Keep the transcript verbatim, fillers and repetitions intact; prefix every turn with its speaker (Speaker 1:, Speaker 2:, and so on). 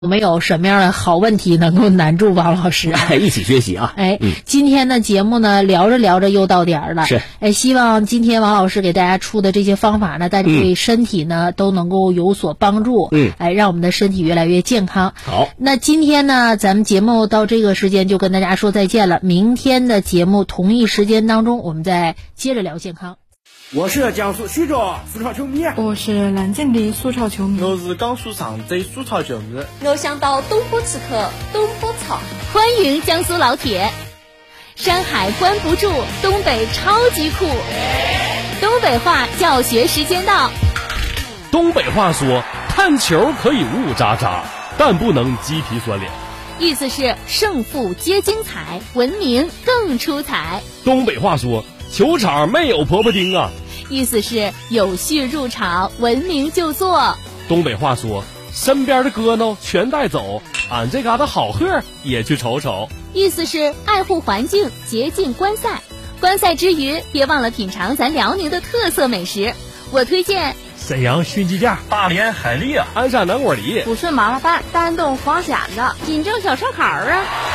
Speaker 1: 有没有什么样的好问题能够难住王老师？
Speaker 2: 哎，一起学习啊！
Speaker 1: 哎，
Speaker 2: 嗯、
Speaker 1: 今天的节目呢，聊着聊着又到点儿了。
Speaker 2: 是，
Speaker 1: 哎，希望今天王老师给大家出的这些方法呢，大家对身体呢、嗯、都能够有所帮助。
Speaker 2: 嗯，
Speaker 1: 哎，让我们的身体越来越健康。
Speaker 2: 好，
Speaker 1: 那今天呢，咱们节目到这个时间就跟大家说再见了。明天的节目同一时间当中，我们再接着聊健康。
Speaker 3: 我是江苏徐州苏超球迷，
Speaker 4: 我是南京的苏超球迷，
Speaker 5: 我是江苏常州苏超球迷，
Speaker 6: 我想到东坡刺客东坡草。
Speaker 7: 欢迎江苏老铁，山海关不住，东北超级酷。东北话教学时间到。
Speaker 8: 东北话说，看球可以雾渣渣，但不能鸡皮酸脸。
Speaker 7: 意思是胜负皆精彩，文明更出彩。
Speaker 8: 东北话说，球场没有婆婆丁啊，
Speaker 7: 意思是有序入场，文明就座。
Speaker 8: 东北话说，身边的哥孬全带走，俺这嘎达好鹤也去瞅瞅。
Speaker 7: 意思是爱护环境，洁净观赛。观赛之余，别忘了品尝咱辽宁的特色美食。我推荐
Speaker 9: 沈阳熏鸡架、
Speaker 8: 大连海蛎、鞍山南瓜梨、
Speaker 4: 抚顺麻辣拌、丹东黄蚬子、
Speaker 7: 锦州小烧烤啊。